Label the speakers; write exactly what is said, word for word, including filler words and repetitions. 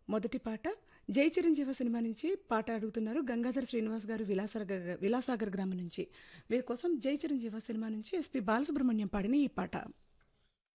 Speaker 1: మొదటి పాట జై చిరంజీవ సినిమా నుంచి పాట అడుగుతున్నారు గంగాధర్ శ్రీనివాస్ గారు విలాసాగర్ విలాసాగర్ గ్రామం నుంచి. వీరి కోసం జై చిరంజీవ సినిమా నుంచి ఎస్పి బాలసుబ్రహ్మణ్యం పాడిన ఈ పాట.